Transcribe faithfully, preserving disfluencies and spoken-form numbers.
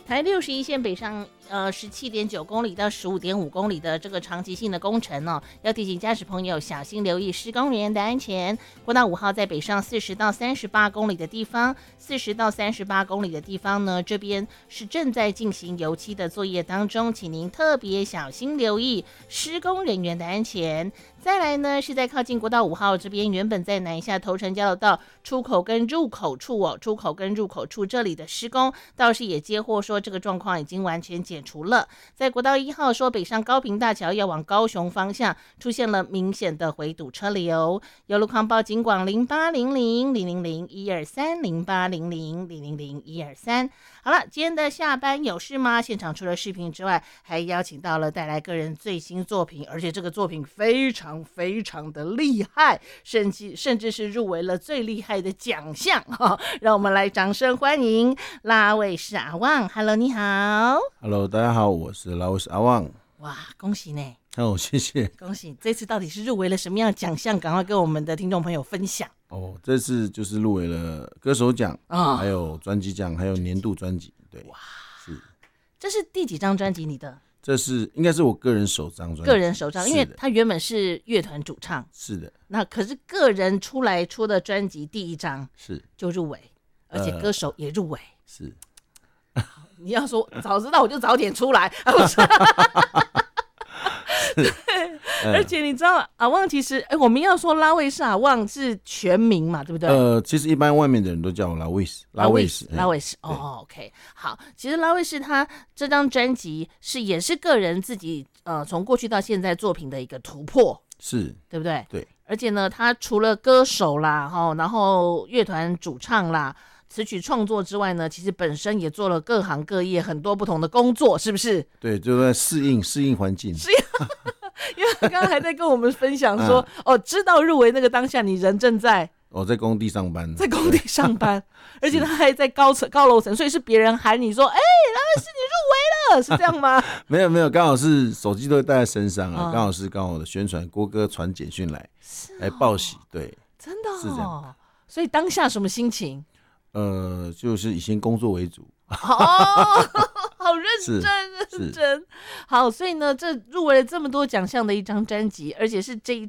台六十一线北上呃十七点九公里到十五点五公里的这个长期性的工程哦，要提醒驾驶朋友小心留意施工人员的安全。国道五号在北上四十到三十八公里的地方，四十到三十八公里的地方呢，这边是正在进行油漆的作业当中，请您特别小心留意施工人员的安全。再来呢，是在靠近国道五号这边，原本在南下头城交流道出口跟入口处哦，出口跟入口处这里的施工，倒是也接获说这个状况已经完全解除了。在国道一号说北上高屏大桥要往高雄方向出现了明显的回堵车流，有路况报警广零八零零零零零一二三零八零零零零零一二三。好了，今天的下班有事吗？现场除了视频之外，还邀请到了带来个人最新作品，而且这个作品非常非常的厉害，甚至甚至是入围了最厉害的奖项、哦、让我们来掌声欢迎拉卫士阿旺。 Hello 你好。 Hello 大家好，我是拉卫士阿旺。 哇，恭喜呢。 哦，谢谢， 恭喜！这次到底是入围了什么样的奖项？赶快跟我们的听众朋友分享。 哦，这次就是入围了歌手奖、哦、还有专辑奖，还有年度专辑。对，哇，是。 这是第几张专辑？你的？ 这是应该是我个人首张专辑。 个人首张，因为他原本是乐团主唱。 是的。 那可是个人出来出的专辑第一张是就入围，而且歌手也入围。呃、 是。 你要说早知道我就早点出来。对，而且你知道阿旺其实，哎，我们要说拉卫士阿旺是全名嘛，对不对？ 呃，其实一般外面的人都叫我拉卫士，拉卫士， 拉卫士。哦 ，OK， 好，其实拉卫士他这张专辑是也是个人自己呃从过去到现在作品的一个突破， 是对不对？ 对。 而且呢，他除了歌手啦，哈，然后乐团主唱啦。词曲创作之外呢，其实本身也做了各行各业很多不同的工作，是不是？ 对，就在适应适应环境。 是因为他刚刚还在跟我们分享说，啊、哦，知道入围那个当下，你人正在我、哦、在工地上班， 在工地上班，而且他还在高层高楼层，所以是别人喊你说，哎、欸，拉卫士你入围了，是这样吗？ 没有没有，刚好是手机都会带在身上啊，刚、哦、好是刚好的宣传郭哥传简讯来，哦、来报喜，对， 真的、哦、 是这样。 所以当下什么心情？ 呃，就是以先工作为主。 哦，好认真认真。好，所以呢，这入围了这么多奖项的一张专辑，而且是这一